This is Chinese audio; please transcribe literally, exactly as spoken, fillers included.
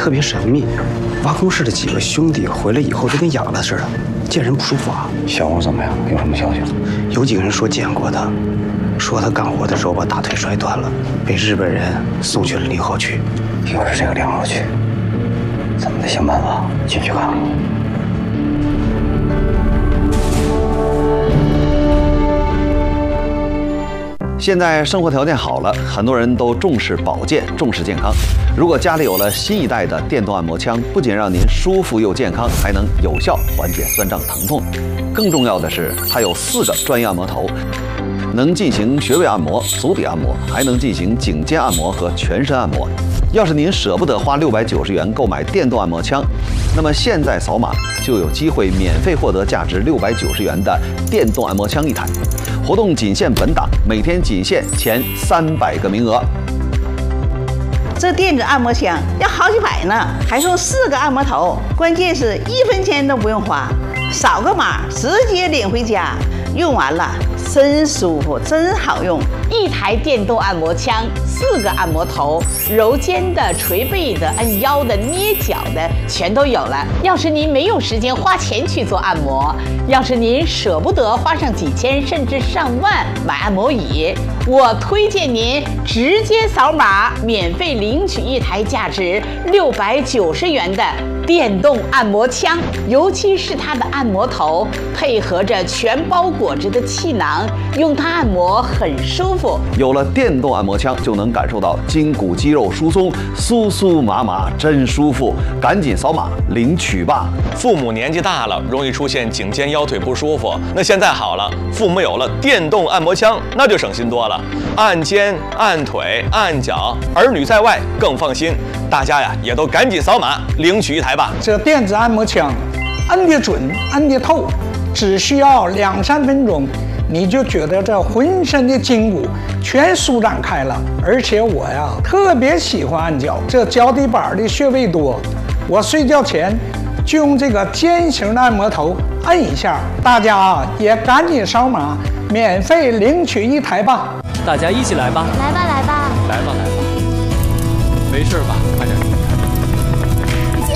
特别神秘。挖空室的几个兄弟回来以后都跟哑了似的，见人不舒服啊。 小红怎么样？有什么消息？ 有几个人说见过他，说他干活的时候把大腿摔断了，被日本人送去了零号区。 又是这个零号区，咱们得想办法进去看看。 现在生活条件好了，很多人都重视保健，重视健康。如果家里有了新一代的电动按摩枪，不仅让您舒服又健康，还能有效缓解酸胀疼痛。更重要的是，它有四个专业按摩头，能进行穴位按摩、足底按摩，还能进行颈肩按摩和全身按摩。要是您舍不得花六百九十元购买电动按摩枪，那么现在扫码就有机会免费获得价值六百九十元的电动按摩枪一台。 活动仅限本档，每天仅限前三百个名额。 这电子按摩枪要好几百呢，还送四个按摩头，关键是一分钱都不用花，扫个码直接领回家，用完了真舒服，真好用。 一台电动按摩枪，四个按摩头，揉肩的、捶背的、按腰的、捏脚的，全都有了。要是您没有时间花钱去做按摩，要是您舍不得花上几千甚至上万买按摩椅，我推荐您直接扫码，免费领取一台价值六百九十元的电动按摩枪，尤其是它的按摩头配合着全包裹着的气囊，用它按摩很舒服。 有了电动按摩枪，就能感受到筋骨肌肉疏松，酥酥麻麻，真舒服。赶紧扫码领取吧！ 父母年纪大了，容易出现颈肩腰腿不舒服，那现在好了，父母有了电动按摩枪，那就省心多了。按肩、按腿、按脚，儿女在外更放心。大家呀，也都赶紧扫码领取一台吧。 这电子按摩枪，按得准，按得透，只需要两三分钟，你就觉得这浑身的筋骨全舒展开了。而且我呀，特别喜欢按脚，这脚底板的穴位多，我睡觉前就用这个尖形的按摩头按一下。大家啊，也赶紧扫码，免费领取一台吧。 大家一起来吧！ 来吧，来吧， 来吧，来吧！没事吧？快点。